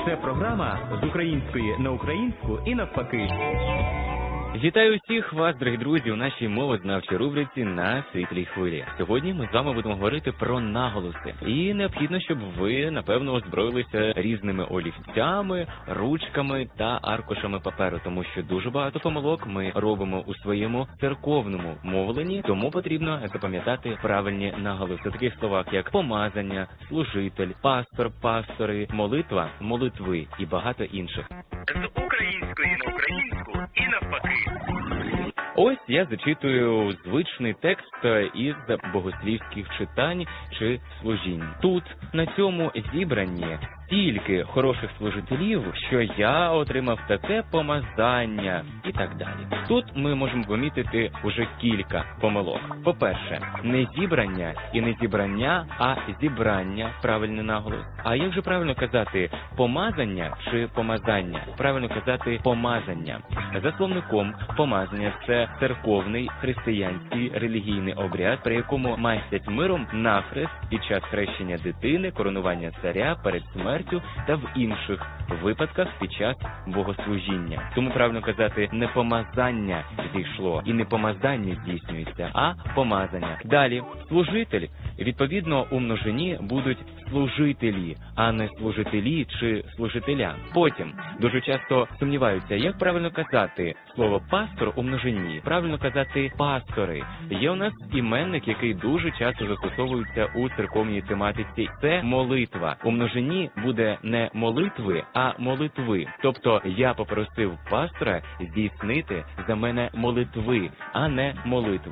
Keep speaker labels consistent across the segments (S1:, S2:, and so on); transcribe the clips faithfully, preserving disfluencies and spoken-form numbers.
S1: Це програма з української на українську і навпаки.
S2: Вітаю всіх вас, дорогі друзі, у нашій мовознавчій рубриці «На світлій хвилі». Сьогодні ми з вами будемо говорити про наголоси. І необхідно, щоб ви, напевно, озброїлися різними олівцями, ручками та аркушами паперу, тому що дуже багато помилок ми робимо у своєму церковному мовленні, тому потрібно запам'ятати правильні наголоси. В таких словах, як помазання, служитель, пастор, пастори, молитва, молитви і багато інших.
S1: З української на українську і навпаки.
S2: Ось я зачитую звичний текст із богослівських читань чи служінь. Тут, на цьому зібранні, стільки хороших служителів, що я отримав таке помазання і так далі. Тут ми можемо помітити уже кілька помилок. По-перше, не зібрання і не зібрання, а зібрання, правильний наголос. А як же правильно казати помазання чи помазання? Правильно казати помазання. За словником, помазання – це церковний християнський релігійний обряд, при якому мастять миром навхрест під час хрещення дитини, коронування царя перед смертю та в інших випадках під час богослужіння. Тому правильно казати не помазання зійшло і не помазання здійснюється, а помазання. Далі, служитель. Відповідно, у множині будуть служителі, а не служителі чи служителя. Потім, дуже часто сумніваються, як правильно казати слово «пастор» у множині. Правильно казати «пастори». Є у нас іменник, який дуже часто застосовується у церковній тематиці. Це молитва. У множині буде не молитви, а молитви. Тобто, я попросив пастора здійснити за мене молитви, а не молитви.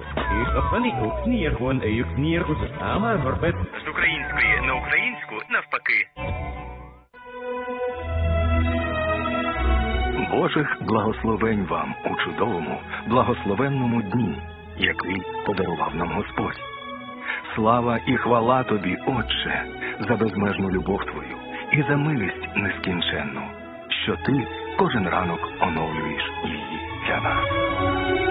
S1: З української на українську навпаки.
S3: Божих благословень вам у чудовому, благословенному дні, який подарував нам Господь. Слава і хвала Тобі, Отче, за безмежну любов Твою і за милість нескінченну, що Ти кожен ранок оновлюєш її для нас.